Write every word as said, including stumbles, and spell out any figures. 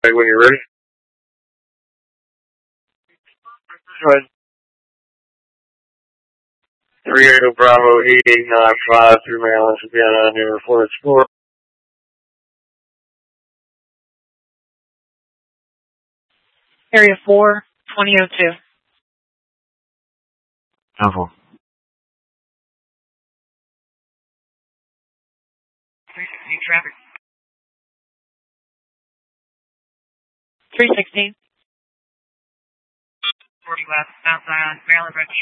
Hey, when you're ready. Go ahead. three eight zero Bravo eight eight nine five through Maryland, Savannah, New Fort Explorer. Area four, twenty oh two. Alpha. three sixteen traffic. three sixteen. forty west, outside on Maryland Road.